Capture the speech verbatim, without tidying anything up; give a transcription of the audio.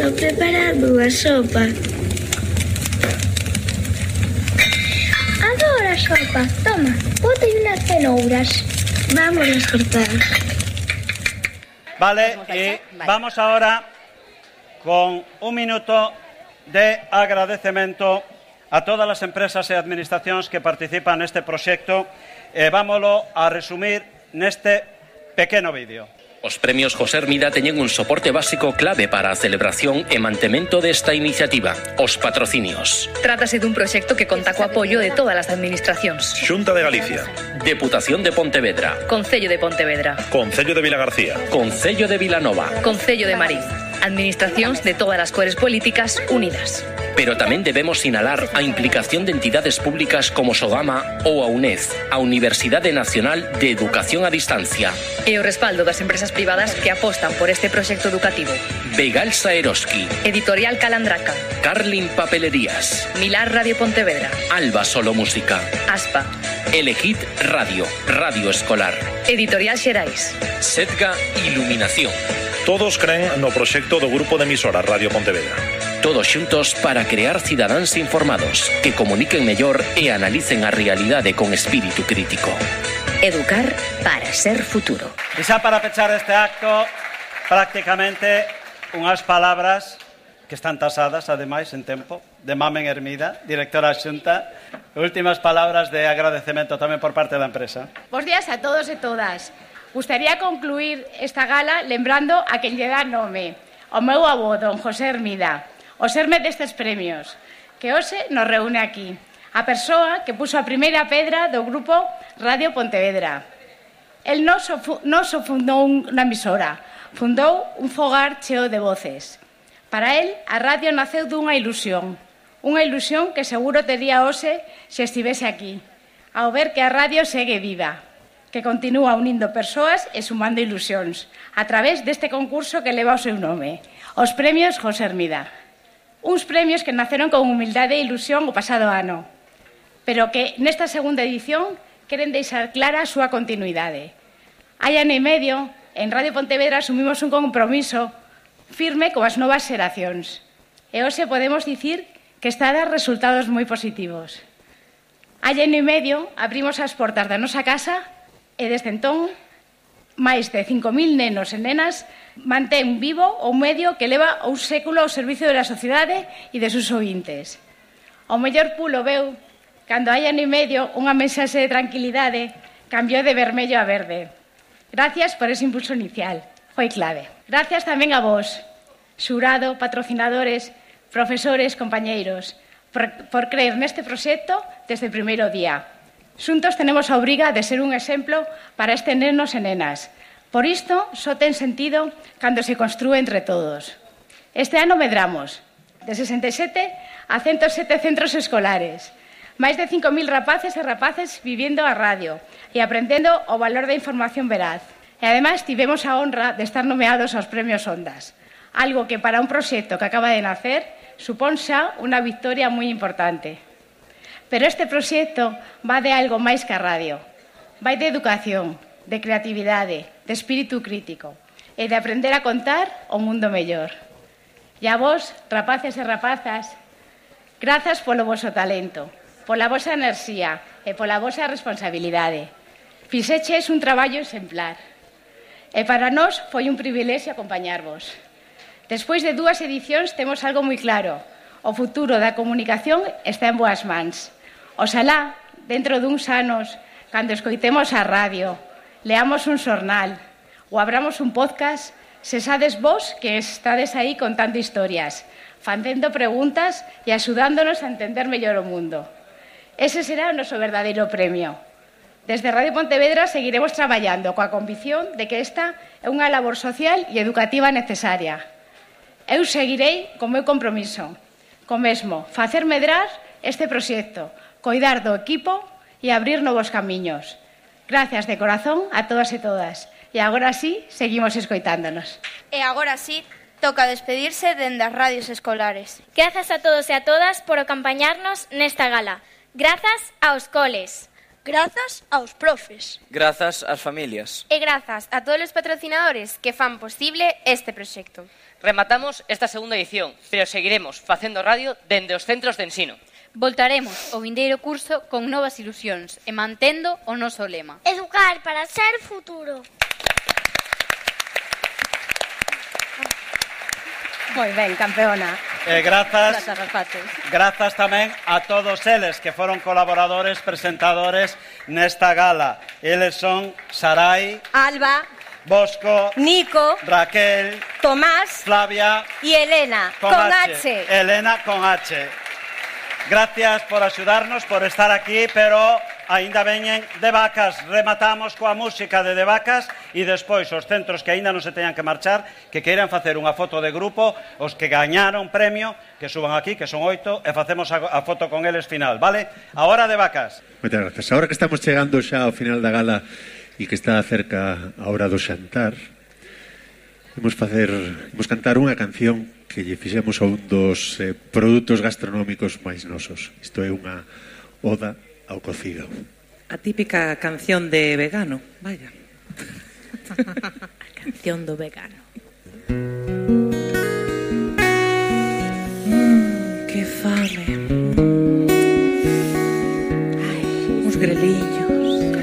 preparando unha sopa. Adoro a sopa. Toma, bote unas cenouras. Vamos a cortar. Vale, y vamos ahora con un minuto de agradecemento a todas as empresas e administracións que participan neste proxecto e vámolo a resumir neste pequeno vídeo. Os premios José Hermida teñen un soporte básico clave para a celebración e mantemento desta iniciativa, os patrocinios. Trátase dun proxecto que conta co apoio de todas as administracións. Xunta de Galicia, Deputación de Pontevedra, Concello de Pontevedra, Concello de Vilagarcía, Concello de Vilanova, Concello de Marín. Administracións de todas as cores políticas unidas. Pero tamén debemos sinalar a implicación de entidades públicas como Sogama ou a UNED, a Universidade Nacional de Educación a Distancia. E o respaldo das empresas privadas que apostan por este proxecto educativo. Begal Saeroski, Editorial Calandraca, Carlin Papelerías, Milar Radio Pontevedra, Alba Solo Música, Aspa, Elegit Radio, Radio Escolar, Editorial Xerais, Setga Iluminación. Todos creen no proxecto do Grupo de Emisoras Radio Pontevedra. Todos xuntos para crear cidadáns informados que comuniquen mellor e analicen a realidade con espírito crítico. Educar para ser futuro. E xa para pechar este acto, prácticamente unhas palabras que están tasadas, ademais, en tempo, de Mamen Hermida, directora xunta. Últimas palabras de agradecemento tamén por parte da empresa. Bos días a todos e todas. Gustaría concluir esta gala lembrando a quen lle dá nome, o meu avó, don José Hermida, o serme destes premios, que hoxe nos reúne aquí, a persoa que puso a primeira pedra do grupo Radio Pontevedra. El non só fundou unha emisora, fundou un fogar cheo de voces. Para el, a radio naceu dunha ilusión, unha ilusión que seguro tería hoxe se estivese aquí, ao ver que a radio segue viva, que continúa unindo persoas e sumando ilusións a través deste concurso que leva o seu nome, os Premios José Hermida. Uns premios que naceron con humildade e ilusión o pasado ano, pero que nesta segunda edición queren deixar clara a súa continuidade. Hai ano e medio, en Radio Pontevedra asumimos un compromiso firme coas novas xeracións e hoxe podemos dicir que está a dar resultados moi positivos. Hai ano e medio abrimos as portas da nosa casa e desde entón, máis de cinco mil nenos e nenas mantén vivo o medio que leva un século ao servicio da sociedade e de seus ointes. O mellor pulo veu cando hai ano e medio unha mensaxe de tranquilidade cambiou de vermello a verde. Gracias por ese impulso inicial, foi clave. Gracias tamén a vos, xurado, patrocinadores, profesores, compañeiros, por, por creer neste proxecto desde o primeiro día. Xuntos tenemos a obriga de ser un exemplo para estes nenos e nenas. Por isto, só ten sentido cando se construe entre todos. Este ano medramos de sesenta e sete a ciento sete centros escolares, máis de cinco mil rapaces e rapaces vivindo a radio e aprendendo o valor da información veraz. E, ademais, tivemos a honra de estar nomeados aos Premios Ondas, algo que para un proxecto que acaba de nacer supón xa unha victoria moi importante. Pero este proxecto va de algo máis que a radio. Vai de educación, de creatividade, de espírito crítico e de aprender a contar o mundo mellor. E a vos, rapaces e rapazas, grazas polo voso talento, pola vosa enerxía e pola vosa responsabilidade. Fixeches un traballo exemplar. E para nós foi un privilexio acompañarvos. Despois de dúas edicións temos algo moi claro. O futuro da comunicación está en boas mans. Oxalá, dentro duns anos, cando escoitemos a radio, leamos un xornal ou abramos un podcast, sesades vos que estades aí contando historias, facendo preguntas e axudándonos a entender mellor o mundo. Ese será o noso verdadeiro premio. Desde Radio Pontevedra seguiremos traballando coa convicción de que esta é unha labor social e educativa necesaria. Eu seguirei con meu compromiso, co mesmo, facer medrar este proxecto, coidar do equipo e abrir novos camiños. Gracias de corazón a todas e todas. E agora sí, seguimos escoitándonos. E agora sí, toca despedirse dende as radios escolares. Grazas a todos e a todas por acompañarnos nesta gala. Grazas aos coles. Grazas aos profes. Grazas ás familias. E grazas a todos os patrocinadores que fan posible este proxecto. Rematamos esta segunda edición, pero seguiremos facendo radio dende os centros de ensino. Voltaremos o vindeiro curso con novas ilusións e mantendo o noso lema. Educar para ser futuro. Moi ben, campeona. E grazas, Grazas, rapaces. grazas tamén a todos eles que foron colaboradores, presentadores nesta gala. Eles son Sarai, Alba, Bosco, Nico, Raquel, Tomás Flavia y Elena, con, con H. H. Elena con H. Gracias por axudarnos, por estar aquí, pero aínda veñen de Vacas. Rematamos coa música de De Vacas e despois os centros que aínda non se teñan que marchar, que queiran facer unha foto de grupo, os que gañaron premio, que suban aquí, que son oito, e facemos a, a foto con eles final, vale? A hora De Vacas. Moitas grazas. Ahora que estamos chegando xa ao final da gala e que está cerca a hora do xantar, imos facer, imos cantar unha canción que lle fixemos a un dos eh, produtos gastronómicos máis nosos. Isto é unha oda ao cocido. A típica canción de vegano, vaya. A canción do vegano.